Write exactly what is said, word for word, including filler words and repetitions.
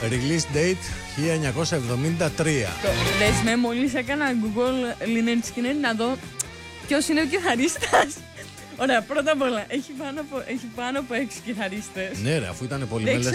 Release date χίλια εννιακόσια εβδομήντα τρία. Λες με, μόλις έκανα Google Lynyrd Skynyrd να δω ποιος είναι ο κιθαρίστας. Ωραία, πρώτα απ' όλα, έχει πάνω από, έχει πάνω από έξι κιθαρίστες. Ναι ρε, αφού ήταν πολύ Δεν μέλες